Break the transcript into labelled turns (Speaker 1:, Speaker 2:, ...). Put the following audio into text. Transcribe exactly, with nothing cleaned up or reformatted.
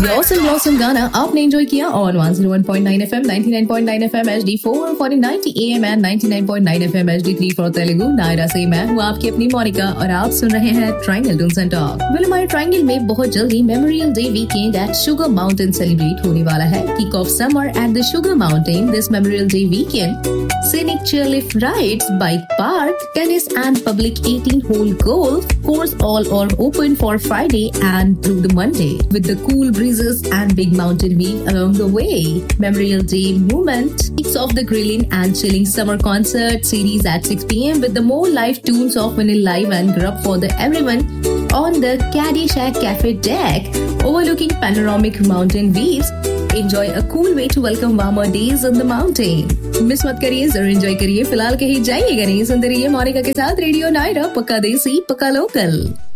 Speaker 1: Blossom Blossom गाना आपने enjoy किया on one oh one point nine F M, ninety-nine point nine F M H D four forty ninety A M and ninety-nine point nine F M H D three for Telugu Naira से मैं हूँ आपकी अपनी मोनिका और आप सुन रहे हैं triangle Toons and talk. Well हमारे ट्रायंगल में बहुत जल्दी memorial day weekend at sugar mountain celebrate होने वाला है। Kick off summer at the sugar mountain this memorial day weekend. Scenic chairlift rides, bike park, tennis and public eighteen hole golf course all are open for Friday and through the Monday with the cool breezes and big mountain view along the way. Memorial Day movement kicks off the grilling and chilling summer concert series at six p.m. with the more live tunes of Vinyl Live and Grub for the everyone on the Caddy Shack Cafe deck overlooking panoramic mountain views. Enjoy a cool way to welcome warmer days on the mountain. Miss मत करिए, जरूर enjoy करिए। फिलहाल कहीं जाइएगा नहीं, सुनते रहिए मोनिका के साथ रेडियो नायरा, पक्का देसी पक्का लोकल।